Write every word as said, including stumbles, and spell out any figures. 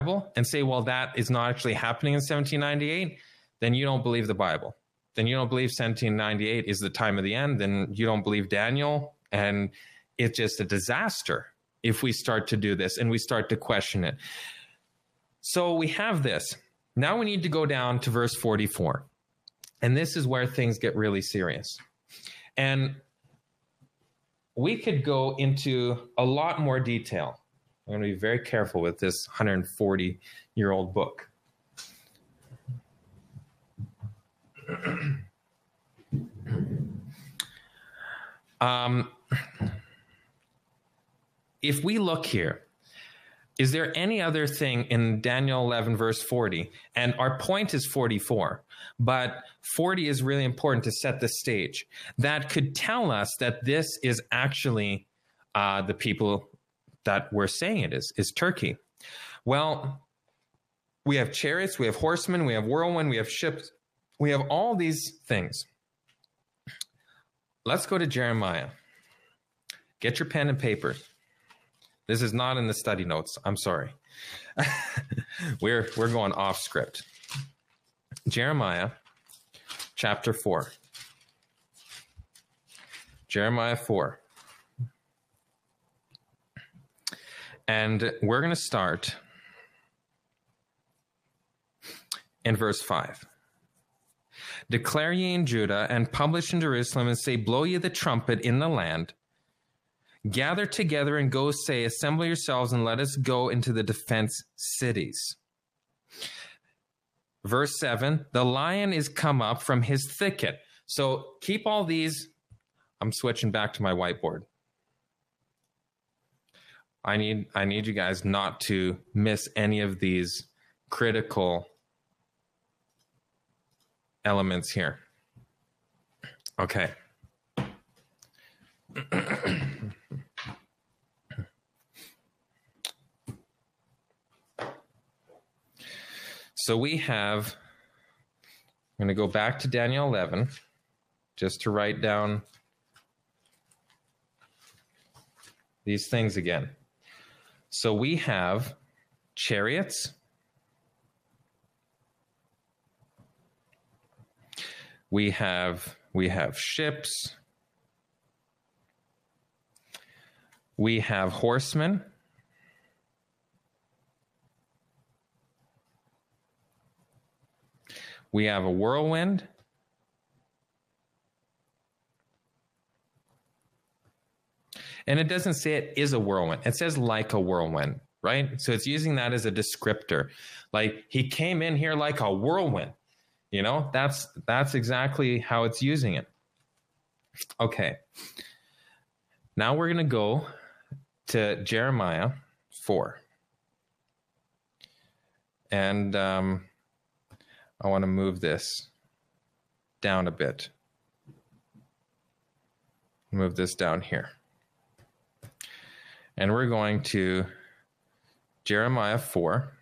Bible and say, well, that is not actually happening in seventeen ninety-eight, then you don't believe the Bible. Then you don't believe seventeen ninety-eight is the time of the end. Then you don't believe Daniel. And it's just a disaster if we start to do this and we start to question it. So we have this. Now we need to go down to verse forty-four. And this is where things get really serious. And we could go into a lot more detail. I'm going to be very careful with this one hundred forty-year-old book. um, if we look here, is there any other thing in Daniel eleven, verse forty? And our point is forty-four, but forty is really important to set the stage. That could tell us that this is actually uh, the people that we're saying it is, is Turkey. Well, we have chariots, we have horsemen, we have whirlwind, we have ships, we have all these things. Let's go to Jeremiah. Get your pen and paper. This is not in the study notes. I'm sorry. we're, we're going off script. Jeremiah chapter four. Jeremiah four. And we're going to start in verse five. Declare ye in Judah, and publish in Jerusalem, and say, blow ye the trumpet in the land. Gather together and go say, assemble yourselves, and let us go into the defense cities. Verse seven, the lion is come up from his thicket. So keep all these. I'm switching back to my whiteboard. I need, I need you guys not to miss any of these critical elements here. Okay. So we have, I'm going to go back to Daniel eleven, just to write down these things again. So we have chariots. We have, we have ships. We have horsemen. We have a whirlwind. And it doesn't say it is a whirlwind. It says like a whirlwind, right? So it's using that as a descriptor. Like he came in here like a whirlwind. You know, that's that's exactly how it's using it. Okay. Now we're going to go to Jeremiah four. And um, I want to move this down a bit. Move this down here. And we're going to Jeremiah four.